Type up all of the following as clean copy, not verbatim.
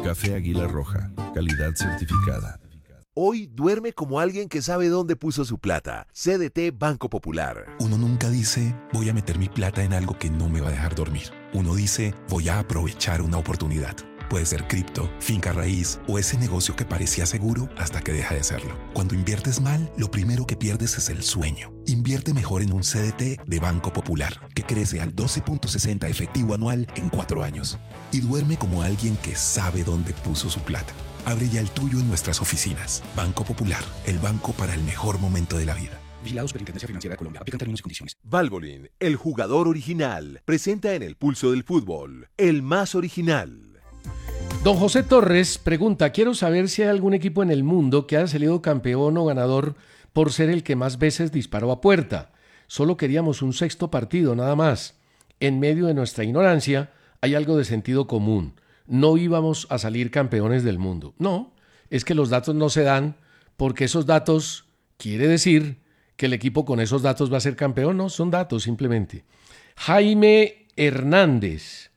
Café Águila Roja, calidad certificada. Hoy duerme como alguien que sabe dónde puso su plata. CDT Banco Popular. Uno nunca dice, voy a meter mi plata en algo que no me va a dejar dormir. Uno dice, voy a aprovechar una oportunidad. Puede ser cripto, finca raíz o ese negocio que parecía seguro hasta que deja de serlo. Cuando inviertes mal, lo primero que pierdes es el sueño. Invierte mejor en un CDT de Banco Popular, que crece al 12.60 efectivo anual en 4 años. Y duerme como alguien que sabe dónde puso su plata. Abre ya el tuyo en nuestras oficinas. Banco Popular, el banco para el mejor momento de la vida. Vigilado Superintendencia Financiera de Colombia. Aplican términos y condiciones. Valvoline, el jugador original, presenta en el pulso del fútbol, el más original. Don José Torres pregunta, quiero saber si hay algún equipo en el mundo que haya salido campeón o ganador por ser el que más veces disparó a puerta. Solo queríamos un sexto partido, nada más. En medio de nuestra ignorancia hay algo de sentido común. No íbamos a salir campeones del mundo. No, es que los datos no se dan porque esos datos quiere decir que el equipo con esos datos va a ser campeón. No, son datos simplemente. Jaime Hernández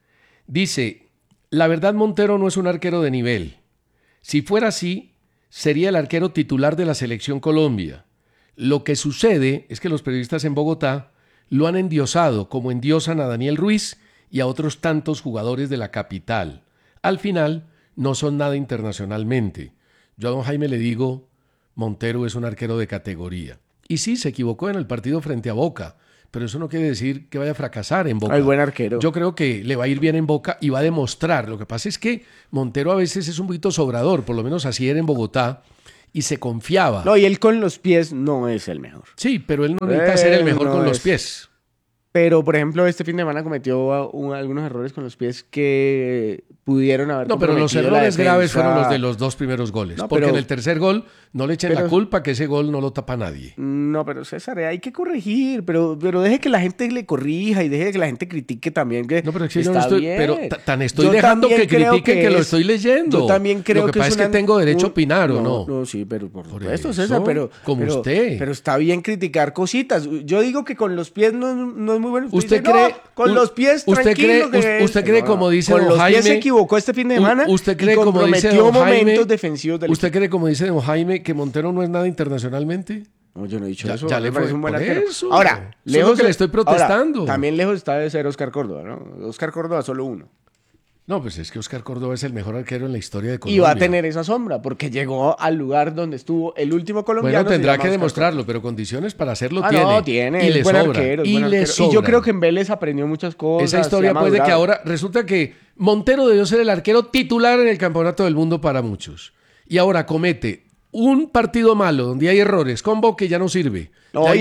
dice, la verdad Montero no es un arquero de nivel. Si fuera así, sería el arquero titular de la Selección Colombia. Lo que sucede es que los periodistas en Bogotá lo han endiosado como endiosan a Daniel Ruiz y a otros tantos jugadores de la capital. Al final, no son nada internacionalmente. Yo a don Jaime le digo, Montero es un arquero de categoría. Y sí, se equivocó en el partido frente a Boca, pero eso no quiere decir que vaya a fracasar en Boca. Ay, buen arquero. Yo creo que le va a ir bien en Boca y va a demostrar. Lo que pasa es que Montero a veces es un poquito sobrador, por lo menos así era en Bogotá, y se confiaba. No, y él con los pies no es el mejor. Sí, pero él no necesita ser el mejor con los pies. Pero, por ejemplo, este fin de semana cometió algunos errores con los pies que pudieron haber No, pero los comprometido la errores defensa. graves fueron los de los dos primeros goles. No, porque pero- en el tercer gol no le echen la culpa que ese gol no lo tapa nadie. No, pero César, hay que corregir, pero deje que la gente le corrija y deje que la gente critique también. Que No, pero es que yo está no estoy, bien. pero tan estoy Yo dejando también que creo critiquen que lo es- estoy leyendo. Yo también creo lo que pasa es que una- tengo derecho a opinar, ¿o no? No, sí, pero por supuesto, eso, César, pero usted. Pero está bien criticar cositas. Yo digo que con los pies no es muy bueno. ¿Usted dice, cree- "No, con los pies usted tranquilo cree- que-". usted cree, No, como dice con don los pies Jaime- se equivocó este fin de semana. ¿Usted cree, y como dice comprometió don Jaime, momentos defensivos del ¿Usted equipo. cree, como dice don Jaime, que Montero no es nada internacionalmente? No, yo no he dicho Ya- eso. ya me le parece fue un buen por arquero. eso. Ahora, Eso es lejos lo que le estoy protestando. Ahora, también lejos está de ser Oscar Córdoba, ¿no? Oscar Córdoba solo uno. No, pues es que Oscar Córdoba es el mejor arquero en la historia de Y Colombia. va a tener esa sombra, porque llegó al lugar donde estuvo el último colombiano. Bueno, tendrá se llama que Oscar demostrarlo, pero condiciones para hacerlo Córdoba. tiene. No, tiene. Y es le buen sobra. arquero, es Y buen le arquero. sobra. Y yo creo que en Vélez aprendió muchas cosas. Esa historia, se ha pues, de que madurado. ahora resulta que Montero debió ser el arquero titular en el Campeonato del Mundo para muchos. Y ahora comete un partido malo donde hay errores, con Boca ya no sirve. No, Ya y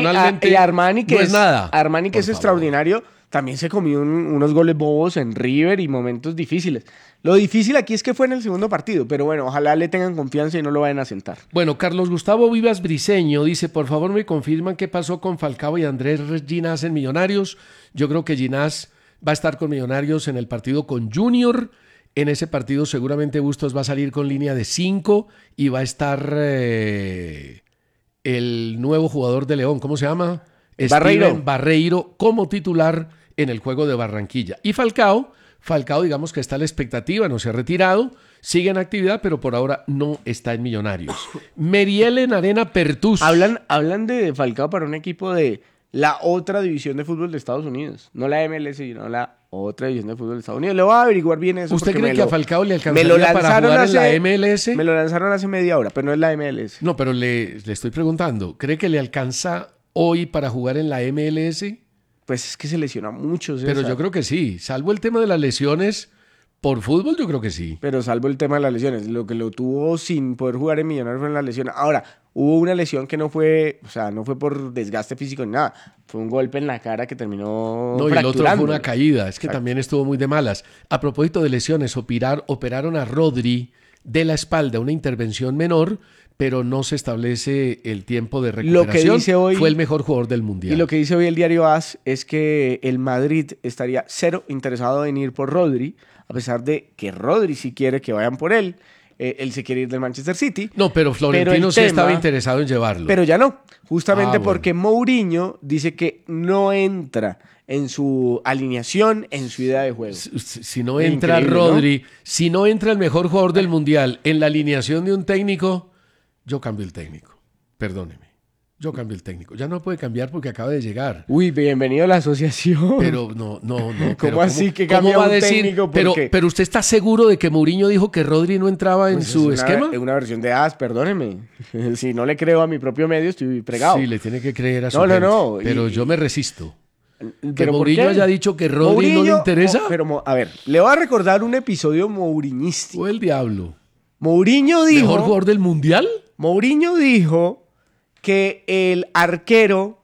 Armani que no es nada. Armani que Por es favor. extraordinario, también se comió unos goles bobos en River y momentos difíciles. Lo difícil aquí es que fue en el segundo partido, pero bueno, ojalá le tengan confianza y no lo vayan a sentar. Bueno, Carlos Gustavo Vivas Briceño dice, por favor me confirman qué pasó con Falcao y Andrés Ginás en Millonarios. Yo creo que Ginás va a estar con Millonarios en el partido con Junior. En ese partido seguramente Bustos va a salir con línea de 5 y va a estar el nuevo jugador de León, ¿cómo se llama? Barreiro. Steven Barreiro como titular en el juego de Barranquilla. Y Falcao, digamos que está a la expectativa, no se ha retirado, sigue en actividad, pero por ahora no está en Millonarios. Meriel en Arena Pertus. Hablan de Falcao para un equipo de la otra división de fútbol de Estados Unidos. No la MLS, sino la otra división de fútbol de Estados Unidos. Le voy a averiguar bien eso. ¿Usted porque cree me que a lo- Falcao le me alcanzaría lo para lanzaron jugar en la hace- MLS? Me lo lanzaron hace media hora, pero no es la MLS. No, pero le estoy preguntando, ¿cree que le alcanza hoy para jugar en la MLS? Pues es que se lesiona mucho, Pero César. yo creo que sí, salvo el tema de las lesiones, por fútbol yo creo que sí. Pero salvo el tema de las lesiones. Lo que lo tuvo sin poder jugar en Millonarios fue en la lesión. Ahora, hubo una lesión que no fue, o sea, no fue por desgaste físico ni nada. Fue un golpe en la cara que terminó No, y el otro fue fracturando. una caída, es que Exacto. también estuvo muy de malas. A propósito de lesiones, operaron a Rodri de la espalda, una intervención menor, pero no se establece el tiempo de Lo que recuperación. dice hoy- Fue el mejor jugador del Mundial. Y lo que dice hoy el diario AS es que el Madrid estaría cero interesado en ir por Rodri, a pesar de que Rodri sí quiere que vayan por él. él se quiere ir del Manchester City. No, pero Florentino sí estaba interesado en llevarlo. Pero ya no, justamente Bueno. porque Mourinho dice que no entra en su alineación, en su idea de juego. Si no entra Increíble, Rodri, si no entra el mejor jugador del Mundial en la alineación de un técnico, yo cambio el técnico. Perdóneme. Yo cambio el técnico. Ya no puede cambiar porque acaba de llegar. Uy, bienvenido a la asociación. Pero no. ¿Cómo así que cambia un técnico? Pero usted está seguro de que Mourinho dijo que Rodri no entraba en Pues su es esquema? Es una versión de perdóneme. Si no le creo a mi propio medio, estoy fregado. Sí, le tiene que creer a su No, gente. no. Pero yo me resisto. Que ¿Pero por Mourinho qué? haya dicho que Rodri no le interesa. A ver, le voy a recordar un episodio mouriñístico. O el diablo. Mourinho dijo... ¿Mejor jugador del Mundial? Mourinho dijo que el arquero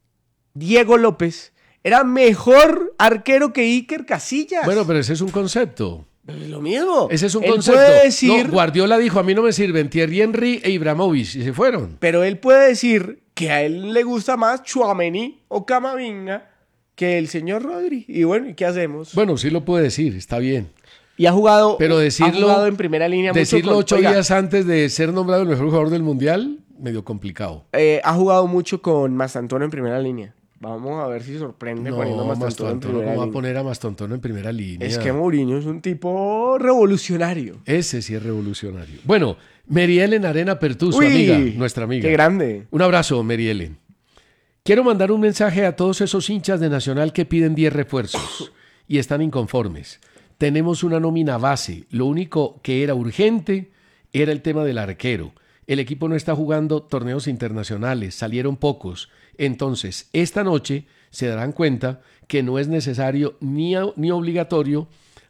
Diego López era mejor arquero que Iker Casillas. Bueno, pero ese es un concepto. Pero es lo mismo. Ese es un Él concepto. puede decir, No, Guardiola dijo, a mí no me sirven Thierry Henry e Ibrahimovic, y se fueron. pero él puede decir que a él le gusta más Tchouaméni o Camavinga que el señor Rodri. Y bueno, ¿y qué hacemos? Bueno, sí lo puede decir, está bien. Y ha jugado, Pero ha decirlo, jugado en primera línea mucho decirlo con- 8 oiga, días antes de ser nombrado el mejor jugador del Mundial, medio complicado. ha jugado mucho con Mastantuono en primera línea. Vamos a ver si sorprende poniendo a No, Mastantuono en Mastantuono, primera ¿cómo va a línea. poner a Mastantuono en primera línea? Es que Mourinho es un tipo revolucionario. Ese sí es revolucionario. Bueno, Mary Ellen Arena Pertú, su Uy, amiga, nuestra amiga. Qué grande. Un abrazo, Mary Ellen. Quiero mandar un mensaje a todos esos hinchas de Nacional que piden 10 refuerzos y están inconformes. Tenemos una nómina base. Lo único que era urgente era el tema del arquero. El equipo no está jugando torneos internacionales, salieron pocos. Entonces, esta noche se darán cuenta que no es necesario ni obligatorio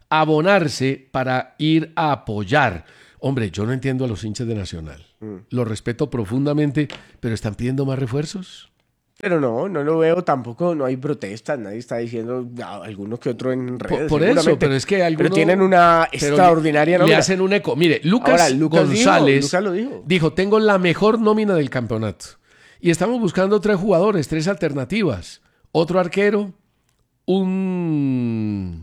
abonarse para ir a apoyar. Hombre, yo no entiendo a los hinchas de Nacional. Los respeto profundamente, pero ¿están pidiendo más refuerzos? Pero no lo veo tampoco, no hay protestas, nadie está diciendo, algunos que otro en redes. Por eso, seguramente. pero es que algunos... Pero tienen una pero extraordinaria le nómina. hacen un eco. Mire, Lucas, Ahora, Lucas González Lucas lo dijo. dijo, tengo la mejor nómina del campeonato. Y estamos buscando 3 jugadores, 3 alternativas. Otro arquero, un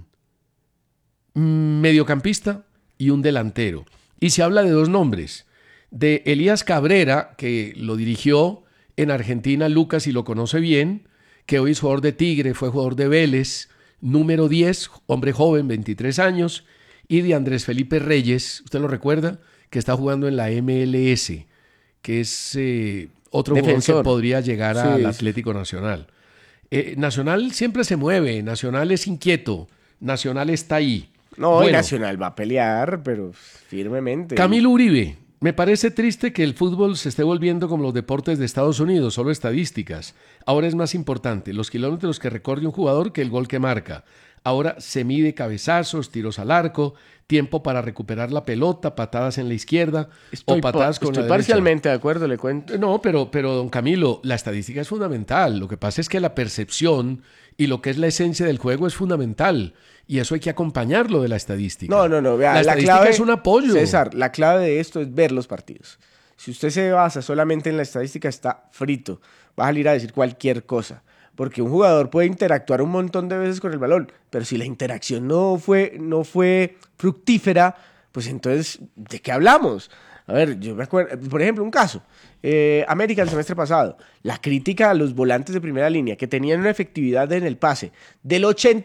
mediocampista y un delantero. Y se habla de 2 nombres. De Elías Cabrera, que lo dirigió en Argentina Lucas y lo conoce bien, que hoy es jugador de Tigre, fue jugador de Vélez, número 10, hombre joven, 23 años, y de Andrés Felipe Reyes, ¿usted lo recuerda? Que está jugando en la MLS, que es otro jugador que podría llegar al Atlético Nacional. Nacional siempre se mueve, Nacional es inquieto, Nacional está ahí. No, Bueno, y Nacional va a pelear, pero firmemente. Camilo Uribe, me parece triste que el fútbol se esté volviendo como los deportes de Estados Unidos, solo estadísticas. Ahora es más importante los kilómetros que recorre un jugador que el gol que marca. Ahora se mide cabezazos, tiros al arco, tiempo para recuperar la pelota, patadas en la izquierda o patadas con la Estoy derecha. parcialmente de acuerdo, le cuento. No, pero don Camilo, la estadística es fundamental. Lo que pasa es que la percepción y lo que es la esencia del juego es fundamental. Y eso hay que acompañarlo de la estadística. No, vea, la estadística clave es un apoyo. César, la clave de esto es ver los partidos. Si usted se basa solamente en la estadística, está frito. Va a salir a decir cualquier cosa. Porque un jugador puede interactuar un montón de veces con el balón, pero si la interacción no fue fructífera, pues entonces, ¿de qué hablamos? A ver, yo me acuerdo, por ejemplo, un caso. América el semestre pasado, la crítica a los volantes de primera línea que tenían una efectividad en el pase del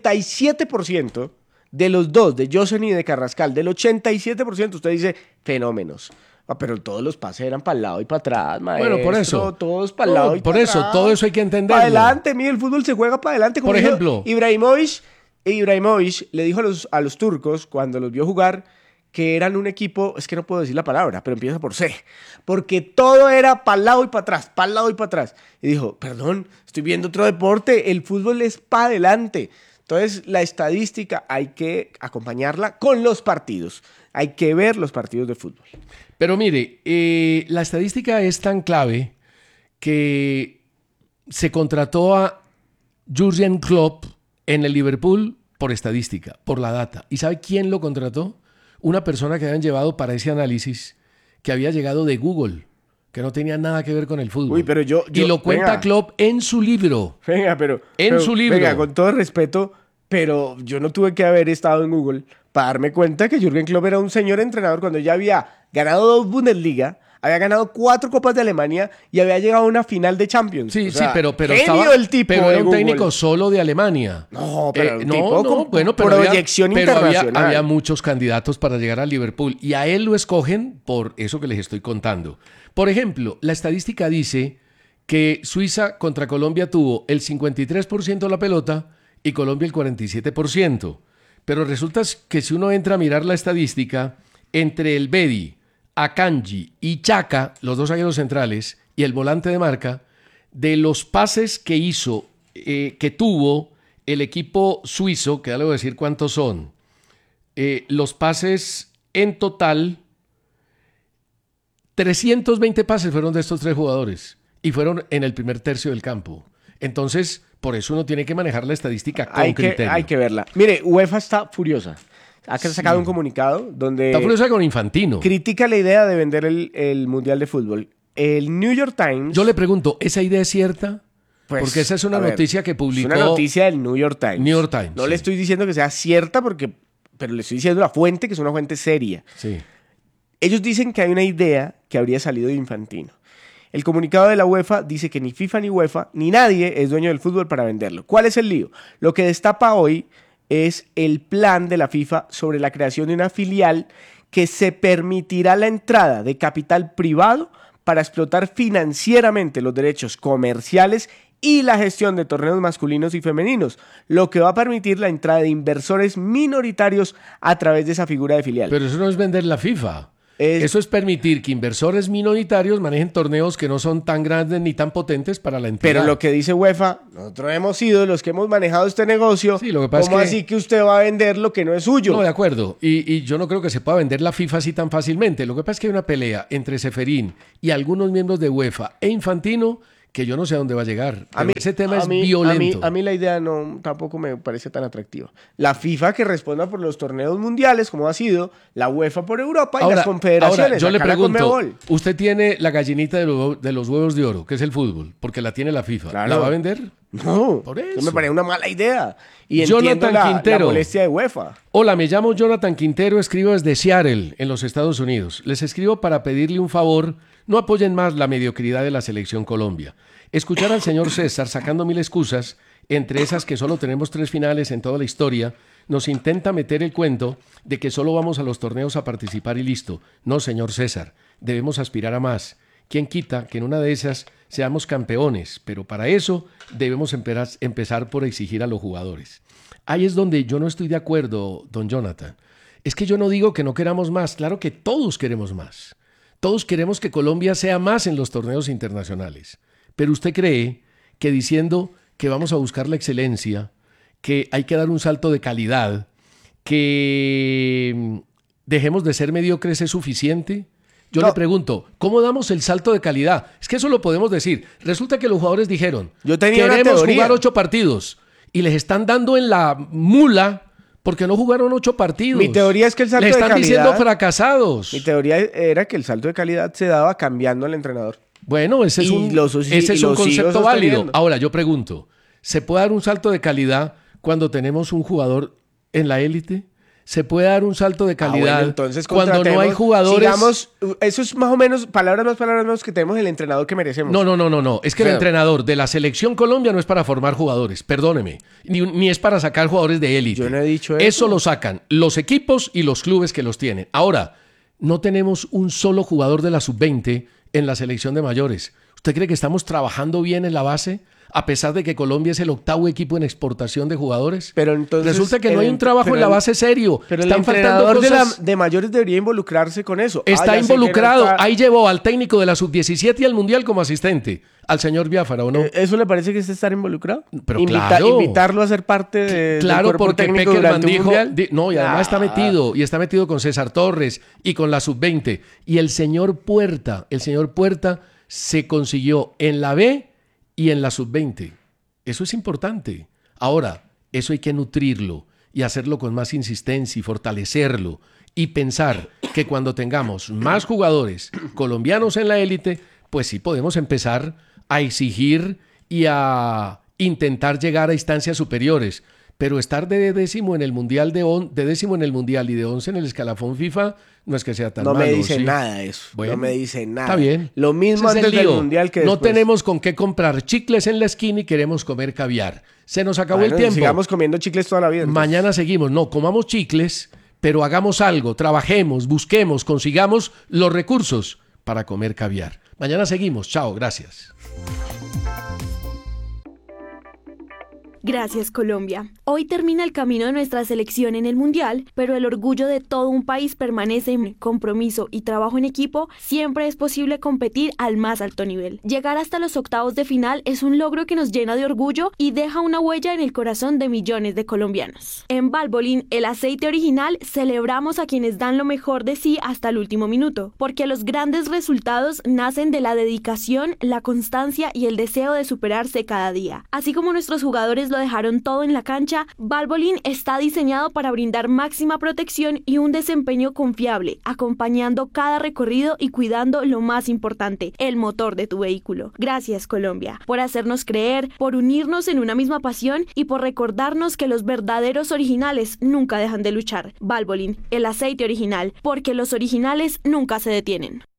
87% de los dos, de Josen y de Carrascal, del 87%, usted dice fenómenos. Pero todos los pases eran para el lado y para atrás, maestro. Bueno, por eso. Todos para el lado y por para eso, atrás. todo eso hay que entenderlo. Para adelante, mire, el fútbol se juega para adelante. Como Por dijo ejemplo. Ibrahimovic le dijo a los turcos, cuando los vio jugar, que eran un equipo, es que no puedo decir la palabra, pero empieza por C, porque todo era para el lado y para atrás, para el lado y para atrás. Y dijo, perdón, estoy viendo otro deporte, el fútbol es para adelante. Entonces, la estadística hay que acompañarla con los partidos. Hay que ver los partidos de fútbol. Pero mire, la estadística es tan clave que se contrató a Jürgen Klopp en el Liverpool por estadística, por la data. ¿Y sabe quién lo contrató? Una persona que habían llevado para ese análisis, que había llegado de Google, que no tenía nada que ver con el fútbol. Uy, pero y lo cuenta venga. Klopp en su libro. Venga, pero En su libro. Venga, con todo respeto, pero yo no tuve que haber estado en Google para darme cuenta que Jürgen Klopp era un señor entrenador cuando ya había ganado 2 Bundesliga, había ganado 4 Copas de Alemania y había llegado a una final de Champions. Sí, O sea, pero genio estaba, el tipo pero de era un Google. técnico solo de Alemania. No, pero un tipo con pero proyección internacional. Había muchos candidatos para llegar a Liverpool y a él lo escogen por eso que les estoy contando. Por ejemplo, la estadística dice que Suiza contra Colombia tuvo el 53% de la pelota y Colombia el 47%. Pero resulta que si uno entra a mirar la estadística, entre el Bedi, Akanji y Chaka, los 2 zagueros centrales, y el volante de marca, de los pases que hizo, que tuvo el equipo suizo, que ya le voy a decir cuántos son, los pases en total, 320 pases fueron de estos 3 jugadores y fueron en el primer tercio del campo. Entonces, por eso uno tiene que manejar la estadística con criterio. Hay que verla. Mire, UEFA está furiosa. Ha sacado un comunicado donde Está furiosa con Infantino. critica la idea de vender el Mundial de Fútbol. El New York Times... Yo le pregunto, ¿esa idea es cierta? Pues, porque esa es una noticia que publicó... Es una noticia del New York Times. New York Times, No sí. le estoy diciendo que sea cierta, pero le estoy diciendo la fuente, que es una fuente seria. Sí. Ellos dicen que hay una idea que habría salido de Infantino. El comunicado de la UEFA dice que ni FIFA ni UEFA ni nadie es dueño del fútbol para venderlo. ¿Cuál es el lío? Lo que destapa hoy es el plan de la FIFA sobre la creación de una filial que se permitirá la entrada de capital privado para explotar financieramente los derechos comerciales y la gestión de torneos masculinos y femeninos, lo que va a permitir la entrada de inversores minoritarios a través de esa figura de filial. Pero eso no es vender la FIFA. Eso es permitir que inversores minoritarios manejen torneos que no son tan grandes ni tan potentes para la entidad. Pero lo que dice UEFA, nosotros hemos sido los que hemos manejado este negocio. Sí, lo que pasa ¿Cómo es que... así que usted va a vender lo que no es suyo? No, de acuerdo. Y yo no creo que se pueda vender la FIFA así tan fácilmente. Lo que pasa es que hay una pelea entre Ceferín y algunos miembros de UEFA e Infantino que yo no sé a dónde va a llegar. Ese tema es violento. A mí la idea tampoco me parece tan atractiva. La FIFA que responda por los torneos mundiales, como ha sido, la UEFA por Europa y las confederaciones. Ahora, yo le acá la pregunto, Conmebol. usted tiene la gallinita de los huevos de oro, que es el fútbol, porque la tiene la FIFA. Claro. ¿La va a vender? No, Por eso. eso me parece una mala idea. Y Jonathan entiendo la Quintero. molestia de UEFA. Hola, me llamo Jonathan Quintero, escribo desde Seattle, en los Estados Unidos. Les escribo para pedirle un favor, no apoyen más la mediocridad de la selección Colombia. Escuchar al señor César sacando 1000 excusas, entre esas que solo tenemos 3 finales en toda la historia, nos intenta meter el cuento de que solo vamos a los torneos a participar y listo. No, señor César, debemos aspirar a más. ¿Quién quita que en una de esas seamos campeones? Pero para eso debemos empezar por exigir a los jugadores. Ahí es donde yo no estoy de acuerdo, don Jonathan. Es que yo no digo que no queramos más. Claro que todos queremos más. Todos queremos que Colombia sea más en los torneos internacionales. Pero usted cree que diciendo que vamos a buscar la excelencia, que hay que dar un salto de calidad, que dejemos de ser mediocres es suficiente. Yo le pregunto, ¿cómo damos el salto de calidad? Es que eso lo podemos decir. Resulta que los jugadores dijeron, queremos jugar 8 partidos y les están dando en la mula porque no jugaron 8 partidos. Mi teoría es que el salto de calidad... Le están diciendo fracasados. Mi teoría era que el salto de calidad se daba cambiando al entrenador. Bueno, ese es un concepto válido. Ahora, yo pregunto, ¿se puede dar un salto de calidad cuando tenemos un jugador en la élite? ¿Se puede dar un salto de calidad bueno, entonces cuando no hay jugadores? Digamos, eso es más o menos, palabras más, que tenemos el entrenador que merecemos. No. Es que el entrenador de la selección Colombia no es para formar jugadores, perdóneme. Ni es para sacar jugadores de élite. Yo no he dicho eso. Eso lo sacan los equipos y los clubes que los tienen. Ahora, no tenemos un solo jugador de la sub-20 en la selección de mayores. ¿Usted cree que estamos trabajando bien en la base? A pesar de que Colombia es el 8º equipo en exportación de jugadores. Pero entonces, resulta que no hay un trabajo en la base serio. Pero están el entrenador de mayores debería involucrarse con eso. Está involucrado. Ahí llevó al técnico de la sub-17 y al Mundial como asistente. Al señor Biafara, ¿o no? ¿Eso le parece que es estar involucrado? Pero claro. Invitarlo a ser parte del cuerpo técnico Peckerman durante un mundial. No, y además está metido. Y está metido con César Torres y con la sub-20. Y el señor Puerta se consiguió en la B y en la sub-20. Eso es importante. Ahora, eso hay que nutrirlo y hacerlo con más insistencia y fortalecerlo y pensar que cuando tengamos más jugadores colombianos en la élite, pues sí podemos empezar a exigir y a intentar llegar a instancias superiores. pero estar de décimo en el mundial, de décimo en el mundial y de 11 en el escalafón FIFA no es que sea tan malo. No me dice ¿sí? nada eso. Bueno, no me dice nada. Está bien. Lo mismo Ese es antes el del lío. mundial que después. No tenemos con qué comprar chicles en la esquina y queremos comer caviar. Se nos acabó Bueno, el tiempo. sigamos comiendo chicles toda la vida. Entonces. Mañana seguimos. No, comamos chicles, pero hagamos algo. Trabajemos, busquemos, consigamos los recursos para comer caviar. Mañana seguimos. Chao, gracias. Gracias, Colombia. Hoy termina el camino de nuestra selección en el Mundial, pero el orgullo de todo un país permanece en compromiso y trabajo en equipo. Siempre es posible competir al más alto nivel. Llegar hasta los octavos de final es un logro que nos llena de orgullo y deja una huella en el corazón de millones de colombianos. En Valvoline, el aceite original, celebramos a quienes dan lo mejor de sí hasta el último minuto, porque los grandes resultados nacen de la dedicación, la constancia y el deseo de superarse cada día. Así como nuestros jugadores lo dejaron todo en la cancha, Valvoline está diseñado para brindar máxima protección y un desempeño confiable, acompañando cada recorrido y cuidando lo más importante, el motor de tu vehículo. Gracias, Colombia, por hacernos creer, por unirnos en una misma pasión y por recordarnos que los verdaderos originales nunca dejan de luchar. Valvoline, el aceite original, porque los originales nunca se detienen.